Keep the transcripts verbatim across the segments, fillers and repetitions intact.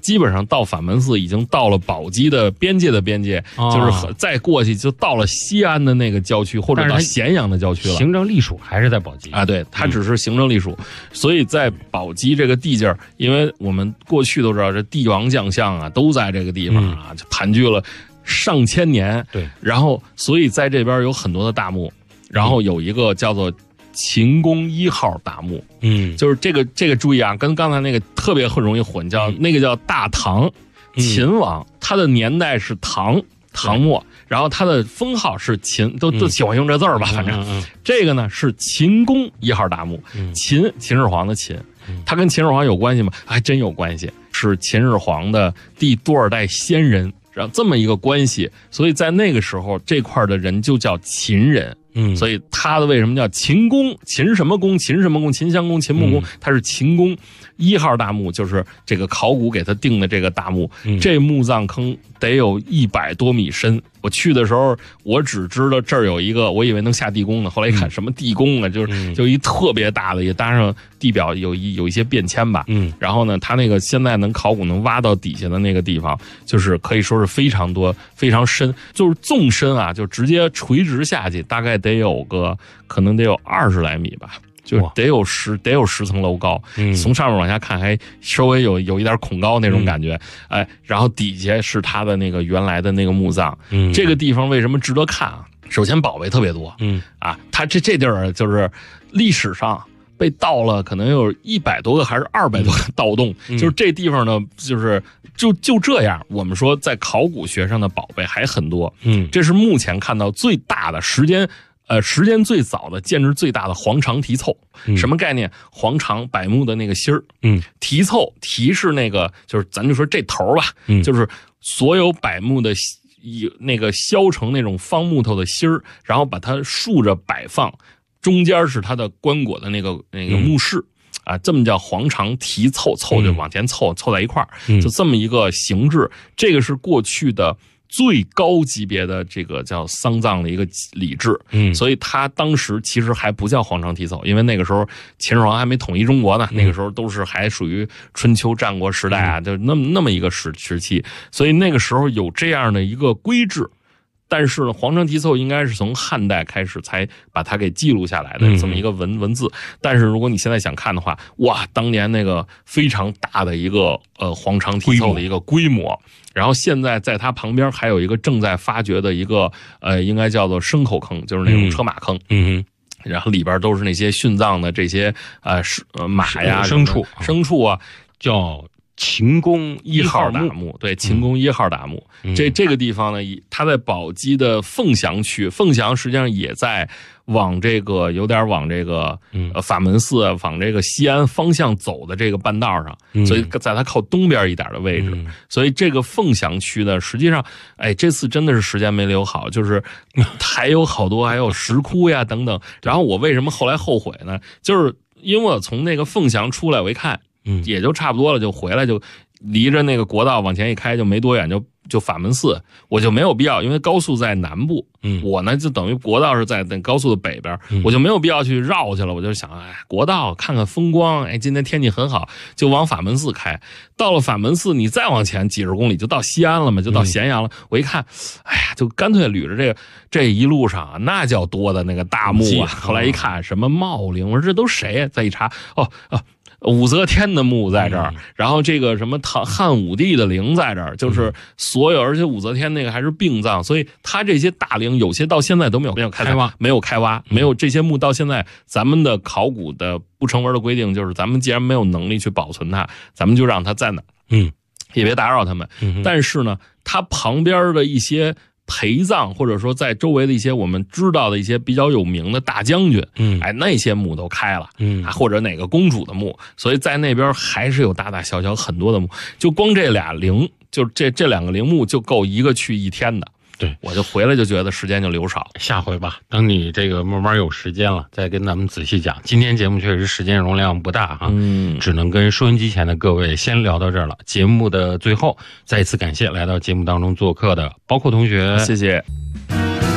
基本上到法门寺已经到了宝鸡的边界的边界，哦、就是再过去就到了西安的那个郊区，或者到咸阳的郊区了。 行政隶属还是在宝鸡啊？对，它只是行政隶属，嗯、所以在宝鸡这个地界儿，因为我们过去都知道，这帝王将相啊都在这个地方啊，就盘踞了上千年。 对， 然后所以在这边有很多的大墓，然后有一个叫做秦公一号大墓， 嗯， 就是这个这个注意啊，跟刚才那个特别很容易混，叫、嗯、那个叫大唐秦王，嗯、他的年代是唐唐末，然后他的封号是秦，都都喜欢用这字儿吧，嗯、反正、嗯嗯、这个呢是秦公一号大墓， 嗯、 秦秦始皇的秦，他跟秦始皇有关系吗？还真有关系，是秦始皇的第多少代先人，然后这么一个关系，所以在那个时候这块的人就叫秦人。 嗯， 所以他的为什么叫秦公？秦什么公？秦什么公？秦襄公、秦穆公，他是秦公一号大墓，就是这个考古给他定的这个大墓。 嗯、 这墓葬坑得有一百多米深。我去的时候，我只知道这儿有一个，我以为能下地宫呢，后来一看什么地宫啊，就是就一特别大的，也搭上地表有一有一些变迁吧。 嗯， 然后呢，他那个现在能考古能挖到底下的那个地方，就是可以说是非常多、非常深，就是纵深啊，就直接垂直下去，大概得有个可能得有二十来米吧。就得有十得有十层楼高， 嗯， 从上面往下看还稍微有有一点恐高那种感觉，嗯、哎，然后底下是他的那个原来的那个墓葬， 嗯， 这个地方为什么值得看啊？首先宝贝特别多， 嗯啊，他这这地儿就是历史上被盗了，可能有一百多个还是二百多个盗洞， 嗯、 就是这地方呢，就是就就这样，我们说在考古学上的宝贝还很多， 嗯， 这是目前看到最大的时间。呃，时间最早的、建制最大的黄肠题凑， 嗯、 什么概念？黄肠柏木的那个芯儿， 嗯， 题凑题是那个，就是咱就说这头吧， 嗯， 就是所有柏木的以那个削成那种方木头的芯儿，然后把它竖着摆放，中间是它的棺椁的那个那个墓室。嗯啊，这么叫黄肠题凑，凑就往前凑，嗯、凑在一块儿， 嗯、 就这么一个形制。这个是过去的最高级别的这个叫丧葬的一个礼制， 嗯， 所以他当时其实还不叫黄肠题凑，因为那个时候秦始皇还没统一中国呢， 嗯、 那个时候都是还属于春秋战国时代啊，嗯、就那么那么一个时时期，所以那个时候有这样的一个规制。但是呢，黄肠题凑应该是从汉代开始才把它给记录下来的这么一个文、嗯、文字。但是如果你现在想看的话，哇，当年那个非常大的一个呃黄肠题凑的一个规模，然后现在在它旁边还有一个正在发掘的一个呃，应该叫做牲口坑，就是那种车马坑。 嗯嗯，然后里边都是那些殉葬的这些呃呃马呀、 牲畜、 牲畜啊， 叫。秦公一号大墓，对，秦公一号大墓， 嗯、 这这个地方呢，它在宝鸡的凤翔区，凤翔实际上也在往这个有点往这个呃法门寺往这个西安方向走的这个半道上， 嗯、 所以在它靠东边一点的位置， 嗯、 所以这个凤翔区呢，实际上，哎，这次真的是时间没留好，就是还有好多还有石窟呀等等。然后我为什么后来后悔呢？就是因为我从那个凤翔出来，我一看。 嗯， 也就差不多了，就回来，就离着那个国道往前一开，就没多远，就就法门寺，我就没有必要，因为高速在南部， 嗯， 我呢就等于国道是在那高速的北边， 嗯、 我就没有必要去绕去了，我就想，哎，国道看看风光，哎，今天天气很好，就往法门寺开。到了法门寺，你再往前几十公里就到西安了嘛，就到咸阳了。嗯、我一看，哎呀，就干脆捋着这个这一路上啊，那叫多的那个大墓啊。后来一看，什么茂陵，我说这都谁呀？再一查，哦哦。武则天的墓在这儿， 嗯、 然后这个什么唐汉武帝的陵在这儿，就是所有，而且武则天那个还是并葬，所以他这些大陵有些到现在都没有没有开挖， 没有开挖，没有这些墓到现在，咱们的考古的不成文的规定就是，咱们既然没有能力去保存它，咱们就让它在那儿， 嗯， 也别打扰他们。 嗯、 但是呢，它旁边的一些陪葬，或者说在周围的一些我们知道的一些比较有名的大将军， 嗯， 哎，那些墓都开了， 嗯， 或者哪个公主的墓，所以在那边还是有大大小小很多的墓，就光这俩陵，就这这两个陵墓就够一个去一天的。 对， 我就回来就觉得时间就留少， 下回吧，等你这个慢慢有时间了，再跟咱们仔细讲。今天节目确实时间容量不大哈， 嗯， 只能跟收音机前的各位先聊到这儿了。节目的最后，再一次感谢来到节目当中做客的包括同学， 谢谢。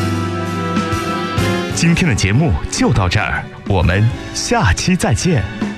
今天的节目就到这儿，我们下期再见。